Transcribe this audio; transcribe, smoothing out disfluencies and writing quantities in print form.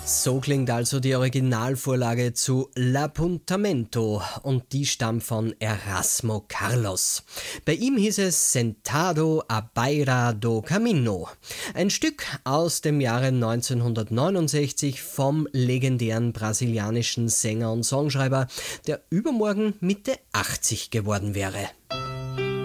So klingt also die Originalvorlage zu L'Appuntamento und die stammt von Erasmo Carlos. Bei ihm hieß es Sentado à beira do Camino. Ein Stück aus dem Jahre 1969 vom legendären brasilianischen Sänger und Songschreiber, der übermorgen Mitte 80 geworden wäre.